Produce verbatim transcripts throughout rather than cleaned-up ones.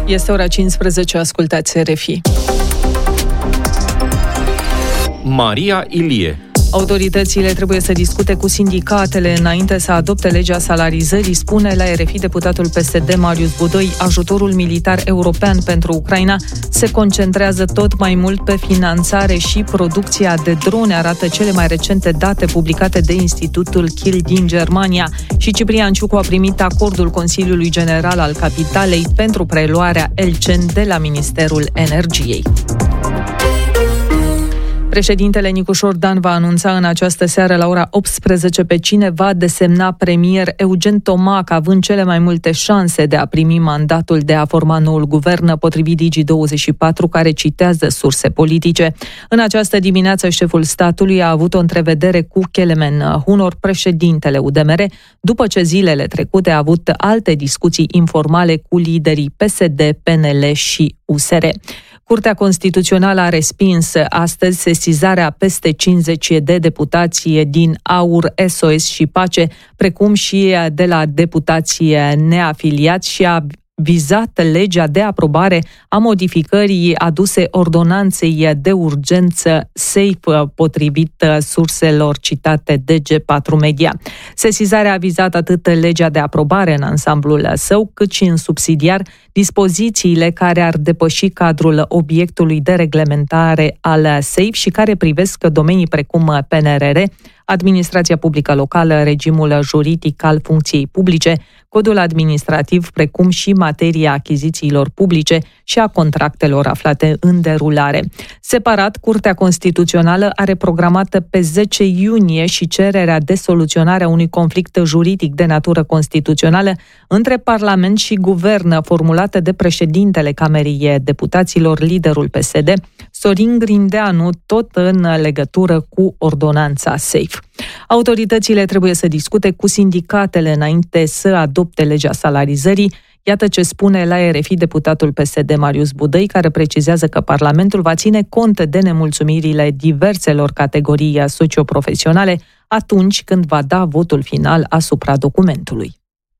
Este ora cincisprezece, ascultați R F I. Maria Ilie. Autoritățile trebuie să discute cu sindicatele înainte să adopte legea salarizării, spune la R F I deputatul P S D Marius Budoi. Ajutorul militar european pentru Ucraina se concentrează tot mai mult pe finanțare și producția de drone, arată cele mai recente date publicate de Institutul Kiel din Germania. Și Ciprian Ciucu a primit acordul Consiliului General al Capitalei pentru preluarea Elcen de la Ministerul Energiei. Președintele Nicușor Dan va anunța în această seară la ora optsprezece pe cine va desemna premier. Eugen Tomac, având cele mai multe șanse de a primi mandatul de a forma noul guvern, potrivit Digi douăzeci și patru, care citează surse politice. În această dimineață, șeful statului a avut o întrevedere cu Kelemen Hunor, președintele U D M R, după ce zilele trecute a avut alte discuții informale cu liderii P S D, P N L și U S R. Curtea Constituțională a respins astăzi sesizarea peste cincizeci de deputații din AUR, S O S și PACE, precum și de la deputații neafiliați, și a vizat legea de aprobare a modificării aduse ordonanței de urgență SAFE, potrivit surselor citate de G patru Media. Sesizarea a vizat atât legea de aprobare în ansamblul său, cât și în subsidiar dispozițiile care ar depăși cadrul obiectului de reglementare al SAFE și care privesc domenii precum P N R R, administrația publică locală, regimul juridic al funcției publice, codul administrativ, precum și materia achizițiilor publice și a contractelor aflate în derulare. Separat, Curtea Constituțională are programată pe zece iunie și cererea de soluționare a unui conflict juridic de natură constituțională între Parlament și Guvern, formulată de președintele Camerei Deputaților, liderul P S D, Sorin Grindeanu, tot în legătură cu ordonanța SAFE. Autoritățile trebuie să discute cu sindicatele înainte să adopte legea salarizării. Iată ce spune la R F I deputatul P S D Marius Budoi, care precizează că Parlamentul va ține cont de nemulțumirile diverselor categorii socioprofesionale atunci când va da votul final asupra documentului.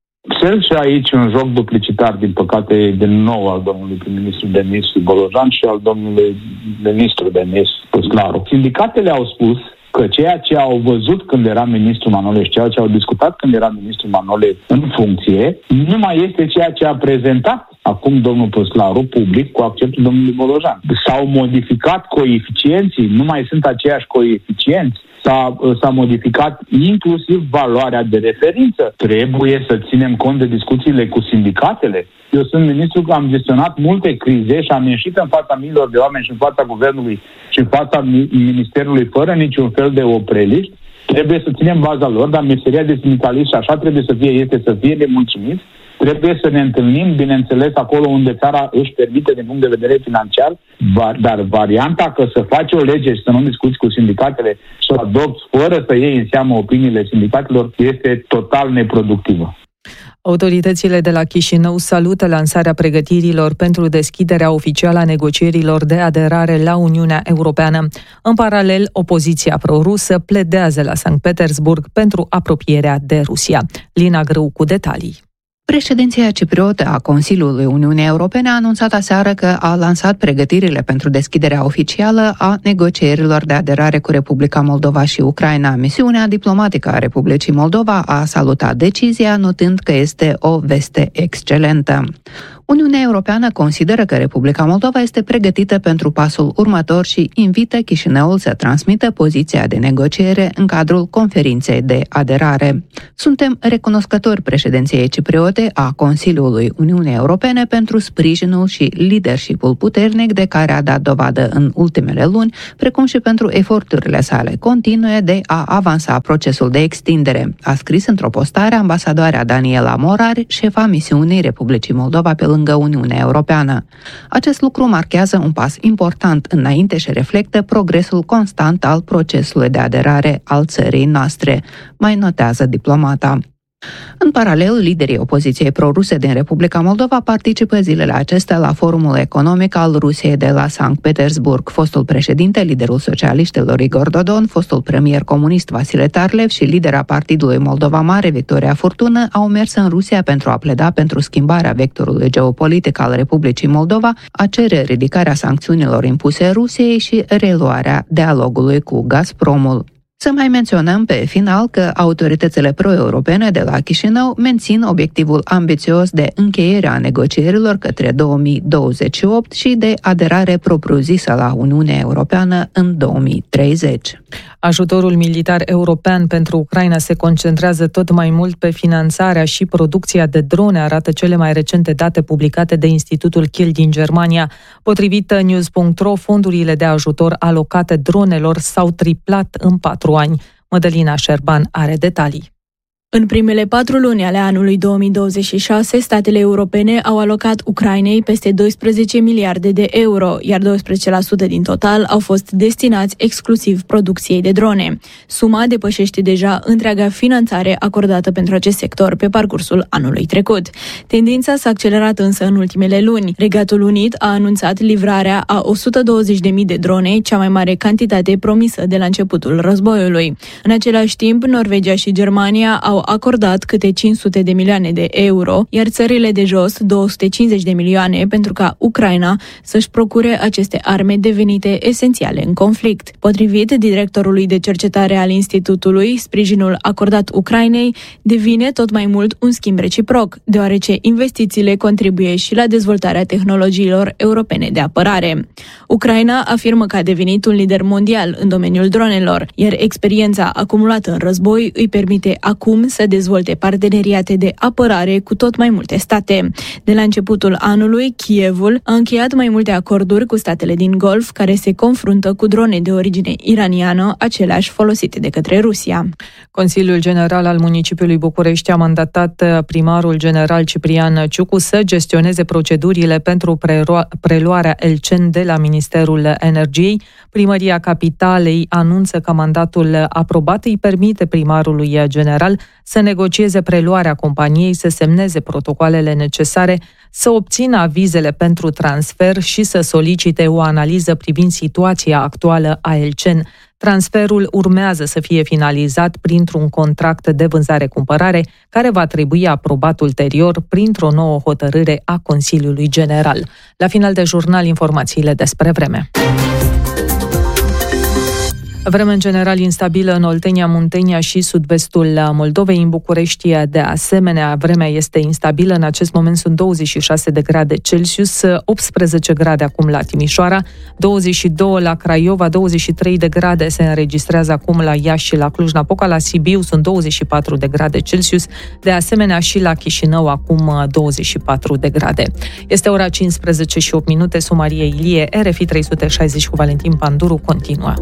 Cel și aici un joc duplicitar, din păcate, din nou al domnului prim-ministru Denis Bolojan și al domnului ministru Denis Păslaru. Sindicatele au spus că ceea ce au văzut când era ministru Manole și ceea ce au discutat când era ministru Manole în funcție, nu mai este ceea ce a prezentat acum domnul Păslaru public cu acceptul domnului Bolojan. S-au modificat coeficienții, nu mai sunt aceiași coeficienți. S-a, s-a modificat inclusiv valoarea de referință. Trebuie să ținem cont de discuțiile cu sindicatele. Eu sunt ministru că am gestionat multe crize și am ieșit în fața miilor de oameni și în fața guvernului și în fața ministerului fără niciun fel de opreliști. Trebuie să ținem baza lor, dar meseria de sindicalist, și așa trebuie să fie, este să fie nemulțumiți. Trebuie să ne întâlnim, bineînțeles, acolo unde țara își permite din punct de vedere financiar, dar varianta că să faci o lege și să nu discuți cu sindicatele și să o adopți fără să iei în seamă opiniile sindicatelor este total neproductivă. Autoritățile de la Chișinău salută lansarea pregătirilor pentru deschiderea oficială a negocierilor de aderare la Uniunea Europeană. În paralel, opoziția pro-rusă pledează la Sankt Petersburg pentru apropierea de Rusia. Lina Grâu cu detalii. Președinția cipriotă a Consiliului Uniunii Europene a anunțat aseară că a lansat pregătirile pentru deschiderea oficială a negocierilor de aderare cu Republica Moldova și Ucraina. Misiunea diplomatică a Republicii Moldova a salutat decizia, notând că este o veste excelentă. Uniunea Europeană consideră că Republica Moldova este pregătită pentru pasul următor și invită Chișinăul să transmită poziția de negociere în cadrul conferinței de aderare. Suntem recunoscători președinției cipriote a Consiliului Uniunii Europene pentru sprijinul și leadership-ul puternic de care a dat dovadă în ultimele luni, precum și pentru eforturile sale continue de a avansa procesul de extindere, a scris într-o postare ambasadoarea Daniela Morari, șefa misiunii Republicii Moldova pe lângă Uniunea Europeană. Acest lucru marchează un pas important înainte și reflectă progresul constant al procesului de aderare al țării noastre, mai notează diplomata. În paralel, liderii opoziției proruse din Republica Moldova participă zilele acestea la forumul economic al Rusiei de la Sankt Petersburg. Fostul președinte, liderul socialiștilor Igor Dodon, fostul premier comunist Vasile Tarlev și lidera Partidului Moldova Mare, Victoria Furtună, au mers în Rusia pentru a pleda pentru schimbarea vectorului geopolitic al Republicii Moldova, a cere ridicarea sancțiunilor impuse Rusiei și reluarea dialogului cu Gazpromul. Să mai menționăm pe final că autoritățile pro-europene de la Chișinău mențin obiectivul ambițios de încheiere a negocierilor către două mii douăzeci și opt și de aderare propriu-zisă la Uniunea Europeană în două mii treizeci. Ajutorul militar european pentru Ucraina se concentrează tot mai mult pe finanțarea și producția de drone, arată cele mai recente date publicate de Institutul Kiel din Germania. Potrivit news punct ro, fondurile de ajutor alocate dronelor s-au triplat în patru ani. Mădălina Șerban are detalii. În primele patru luni ale anului două mii douăzeci și șase, statele europene au alocat Ucrainei peste doisprezece miliarde de euro, iar doisprezece la sută din total au fost destinați exclusiv producției de drone. Suma depășește deja întreaga finanțare acordată pentru acest sector pe parcursul anului trecut. Tendința s-a accelerat însă în ultimele luni. Regatul Unit a anunțat livrarea a o sută douăzeci de mii de drone, cea mai mare cantitate promisă de la începutul războiului. În același timp, Norvegia și Germania au acordat câte cinci sute de milioane de euro, iar țările de jos două sute cincizeci de milioane pentru ca Ucraina să-și procure aceste arme devenite esențiale în conflict. Potrivit directorului de cercetare al institutului, sprijinul acordat Ucrainei devine tot mai mult un schimb reciproc, deoarece investițiile contribuie și la dezvoltarea tehnologiilor europene de apărare. Ucraina afirmă că a devenit un lider mondial în domeniul dronelor, iar experiența acumulată în război îi permite acum să dezvolte parteneriate de apărare cu tot mai multe state. De la începutul anului, Kievul a încheiat mai multe acorduri cu statele din Golf care se confruntă cu drone de origine iraniană, aceleași folosite de către Rusia. Consiliul General al Municipiului București a mandatat primarul general Ciprian Ciucu să gestioneze procedurile pentru preluarea Elcen de la Ministerul Energiei. Primăria Capitalei anunță că mandatul aprobat îi permite primarului general să negocieze preluarea companiei, să semneze protocoalele necesare, să obțină avizele pentru transfer și să solicite o analiză privind situația actuală a Elcen. Transferul urmează să fie finalizat printr-un contract de vânzare-cumpărare, care va trebui aprobat ulterior printr-o nouă hotărâre a Consiliului General. La final de jurnal, informațiile despre vreme. Vreme în general instabilă în Oltenia, Muntenia și sud-vestul Moldovei. În București, de asemenea, vremea este instabilă. În acest moment sunt douăzeci și șase de grade Celsius, optsprezece grade acum la Timișoara, douăzeci și doi la Craiova, douăzeci și trei de grade se înregistrează acum la Iași și la Cluj-Napoca, la Sibiu sunt douăzeci și patru de grade Celsius, de asemenea și la Chișinău acum douăzeci și patru de grade. Este ora cincisprezece și opt minute, Sumarie Ilie, R F I trei sute șaizeci cu Valentin Panduru continuă.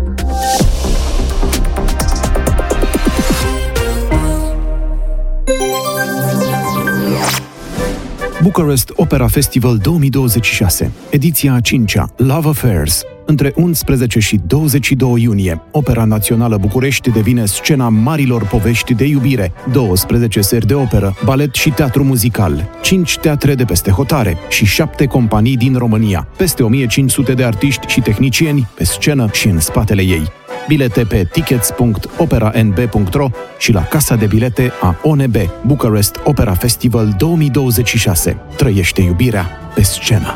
Bucharest Opera Festival două mii douăzeci și șase, ediția a cincea, Love Affairs. Între unsprezece și douăzeci și doi iunie, Opera Națională București devine scena marilor povești de iubire, douăsprezece seri de operă, balet și teatru muzical, cinci teatre de peste hotare și șapte companii din România, peste o mie cinci sute de artiști și tehnicieni pe scenă și în spatele ei. Bilete pe tickets punct opera n b punct ro și la casa de bilete a O N B. Bucharest Opera Festival două mii douăzeci și șase. Trăiește iubirea pe scenă.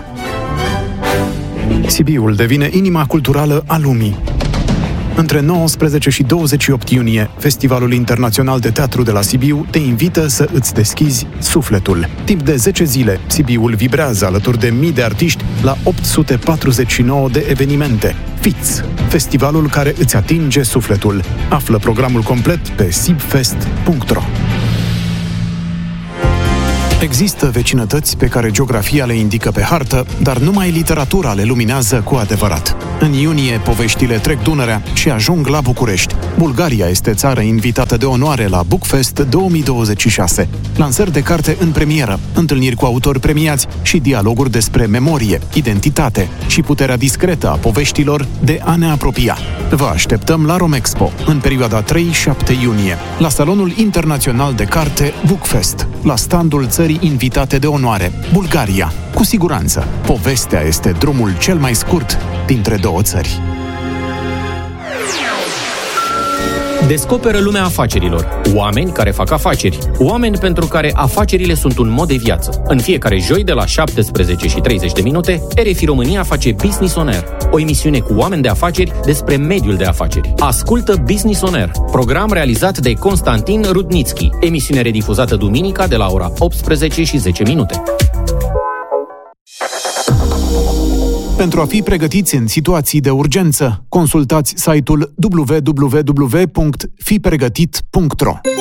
Sibiul devine inima culturală a lumii. Între nouăsprezece și douăzeci și opt iunie, Festivalul Internațional de Teatru de la Sibiu te invită să îți deschizi sufletul. Timp de zece zile, Sibiul vibrează alături de mii de artiști la opt sute patruzeci și nouă de evenimente. Fiți! Festivalul care îți atinge sufletul. Află programul complet pe sibfest punct ro. Există vecinătăți pe care geografia le indică pe hartă, dar numai literatura le luminează cu adevărat. În iunie, poveștile trec Dunărea și ajung la București. Bulgaria este țară invitată de onoare la Bookfest două mii douăzeci și șase. Lansări de carte în premieră, întâlniri cu autori premiați și dialoguri despre memorie, identitate și puterea discretă a poveștilor de a ne apropia. Vă așteptăm la Romexpo, în perioada trei șapte iunie, la Salonul Internațional de Carte Bookfest, la standul țării invitate de onoare, Bulgaria. Cu siguranță, povestea este drumul cel mai scurt dintre două țări. Descoperă lumea afacerilor. Oameni care fac afaceri. Oameni pentru care afacerile sunt un mod de viață. În fiecare joi de la șaptesprezece și treizeci de minute, R F I România face Business on Air, o emisiune cu oameni de afaceri despre mediul de afaceri. Ascultă Business on Air, program realizat de Constantin Rudnitski, emisiune redifuzată duminica de la ora optsprezece și zece minute. Pentru a fi pregătiți în situații de urgență, consultați site-ul w w w punct fi pregătit punct r o.